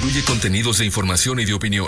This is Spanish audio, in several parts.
incluye contenidos de información y de opinión.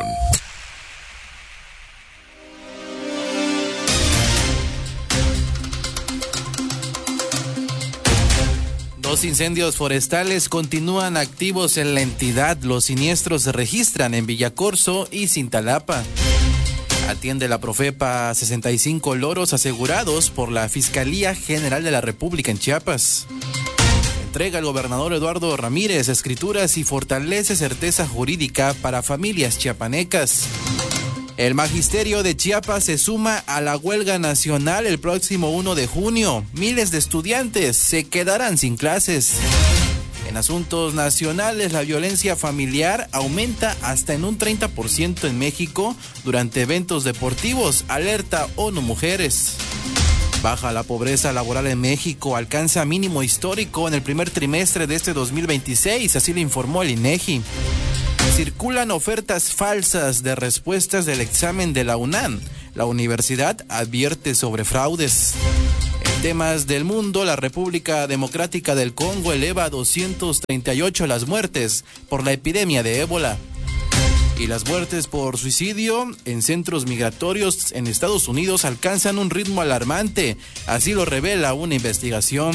Los incendios forestales continúan activos en la entidad. Los siniestros se registran en Villacorso y Cintalapa. Atiende la Profepa 65 loros asegurados por la Fiscalía General de la República en Chiapas. Entrega el gobernador Eduardo Ramírez escrituras y fortalece certeza jurídica para familias chiapanecas. El Magisterio de Chiapas se suma a la huelga nacional el próximo 1 de junio. Miles de estudiantes se quedarán sin clases. En asuntos nacionales, la violencia familiar aumenta hasta en un 30% en México durante eventos deportivos, alerta ONU Mujeres. Baja la pobreza laboral en México, alcanza mínimo histórico en el primer trimestre de este 2026, así lo informó el INEGI. Circulan ofertas falsas de respuestas del examen de la UNAM. La universidad advierte sobre fraudes. En temas del mundo, la República Democrática del Congo eleva a 238 las muertes por la epidemia de ébola. Y las muertes por suicidio en centros migratorios en Estados Unidos alcanzan un ritmo alarmante. Así lo revela una investigación.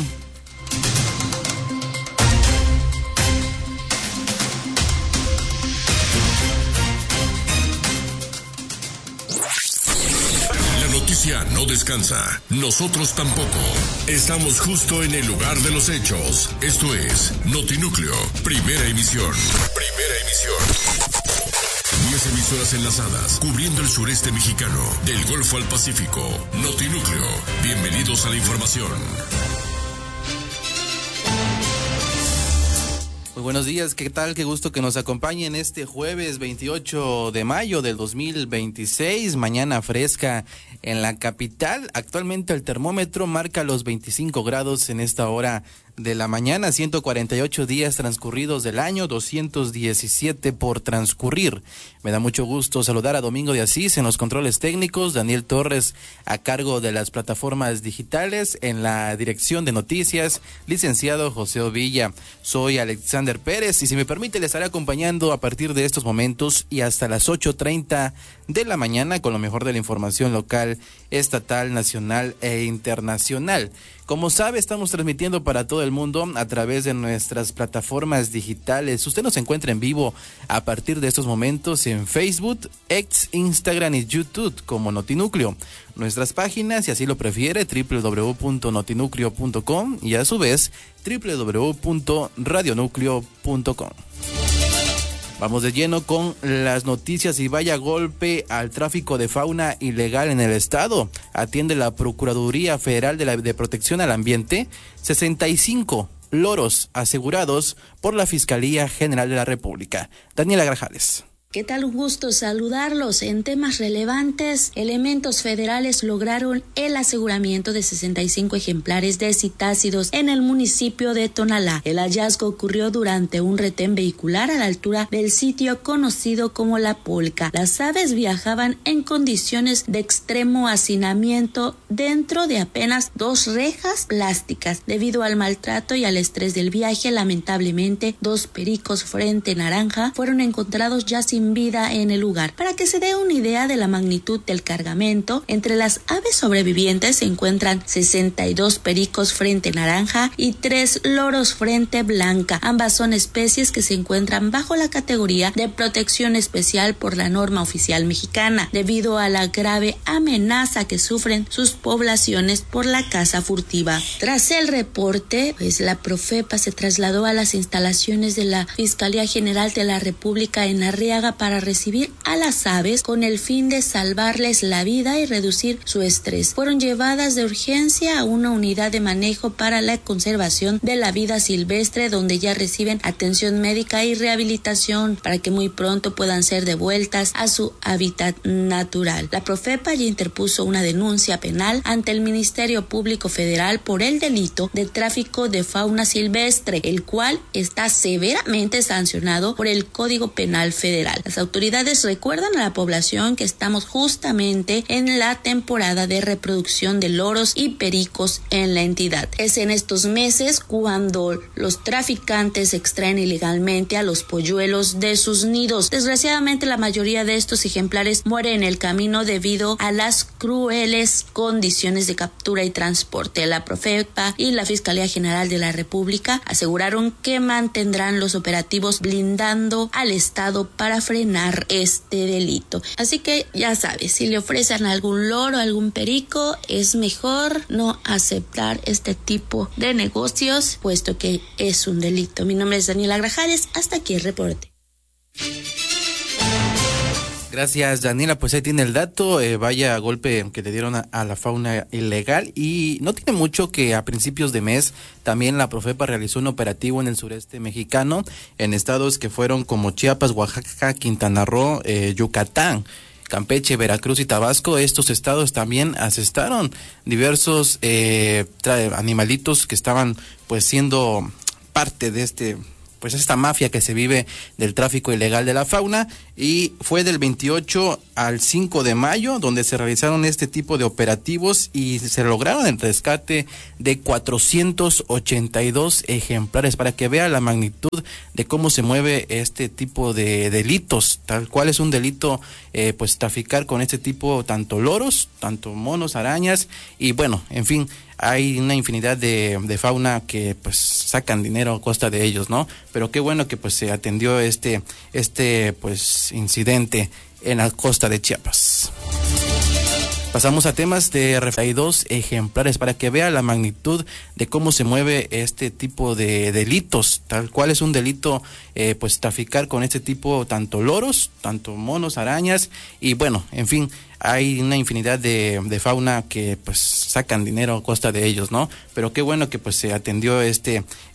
No descansa, nosotros tampoco. Estamos justo en el lugar de los hechos. Esto es Notinúcleo, primera emisión. 10 emisoras enlazadas, cubriendo el sureste mexicano, del Golfo al Pacífico. Notinúcleo, bienvenidos a la información. Muy buenos días, ¿qué tal? Qué gusto que nos acompañen este jueves 28 de mayo del 2026, mañana fresca en la capital. Actualmente el termómetro marca los 25 grados en esta hora de la mañana, 148 días transcurridos del año, 217 por transcurrir. Me da mucho gusto saludar a Domingo de Asís en los controles técnicos, Daniel Torres a cargo de las plataformas digitales, en la dirección de noticias, licenciado José Ovilla. Soy Alexander Pérez y si me permite le estaré acompañando a partir de estos momentos y hasta las 8:30 de la mañana con lo mejor de la información local, estatal, nacional e internacional. Como sabe, estamos transmitiendo para todo el mundo a través de nuestras plataformas digitales. Usted nos encuentra en vivo a partir de estos momentos en Facebook, X, Instagram y YouTube como Notinúcleo. Nuestras páginas, si así lo prefiere, www.notinucleo.com y a su vez www.radionucleo.com. Vamos de lleno con las noticias y vaya golpe al tráfico de fauna ilegal en el estado. Atiende la Procuraduría Federal de Protección al Ambiente 65 loros asegurados por la Fiscalía General de la República. Daniela Grajales. ¿Qué tal? Un gusto saludarlos. En temas relevantes, elementos federales lograron el aseguramiento de 65 ejemplares de citácidos en el municipio de Tonalá. El hallazgo ocurrió durante un retén vehicular a la altura del sitio conocido como La Polca. Las aves viajaban en condiciones de extremo hacinamiento dentro de apenas 2 rejas plásticas. Debido al maltrato y al estrés del viaje, lamentablemente, 2 pericos frente naranja fueron encontrados ya sin vida en el lugar. Para que se dé una idea de la magnitud del cargamento, entre las aves sobrevivientes se encuentran 62 pericos frente naranja y 3 loros frente blanca. Ambas son especies que se encuentran bajo la categoría de protección especial por la norma oficial mexicana, debido a la grave amenaza que sufren sus poblaciones por la caza furtiva. Tras el reporte, la Profepa se trasladó a las instalaciones de la Fiscalía General de la República en Arriaga para recibir a las aves con el fin de salvarles la vida y reducir su estrés. Fueron llevadas de urgencia a una unidad de manejo para la conservación de la vida silvestre, donde ya reciben atención médica y rehabilitación para que muy pronto puedan ser devueltas a su hábitat natural. La Profepa ya interpuso una denuncia penal ante el Ministerio Público Federal por el delito de tráfico de fauna silvestre, el cual está severamente sancionado por el Código Penal Federal. local. Las autoridades recuerdan a la población que estamos justamente en la temporada de reproducción de loros y pericos en la entidad. Es en estos meses cuando los traficantes extraen ilegalmente a los polluelos de sus nidos. Desgraciadamente, la mayoría de estos ejemplares mueren en el camino debido a las crueles condiciones de captura y transporte. La Profepa y la Fiscalía General de la República aseguraron que mantendrán los operativos blindando al Estado para frenar este delito. Así que ya sabes, si le ofrecen algún loro, algún perico, es mejor no aceptar este tipo de negocios, puesto que es un delito. Mi nombre es Daniela Grajales, hasta aquí el reporte. Gracias, Daniela. Pues ahí tiene el dato. Vaya golpe que le dieron a la fauna ilegal. Y no tiene mucho que a principios de mes también la Profepa realizó un operativo en el sureste mexicano, en estados que fueron como Chiapas, Oaxaca, Quintana Roo, Yucatán, Campeche, Veracruz y Tabasco. Estos estados también asestaron diversos animalitos que estaban pues siendo parte de esta mafia que se vive del tráfico ilegal de la fauna, y fue del 28 al 5 de mayo donde se realizaron este tipo de operativos y se lograron el rescate de 482 ejemplares, para que vea la magnitud de cómo se mueve este tipo de delitos, tal cual es un delito pues traficar con este tipo, tanto loros, tanto monos, arañas, y bueno, en fin, hay una infinidad de fauna que pues sacan dinero a costa de ellos, ¿no? Pero qué bueno que pues se atendió este pues incidente en la costa de Chiapas. Pasamos a temas de 42 ejemplares, para que vea la magnitud de cómo se mueve este tipo de delitos, tal cual es un delito pues traficar con este tipo, tanto loros, tanto monos, arañas, y bueno, en fin, hay una infinidad de fauna que pues sacan dinero a costa de ellos, ¿no? Pero qué bueno que pues se atendió este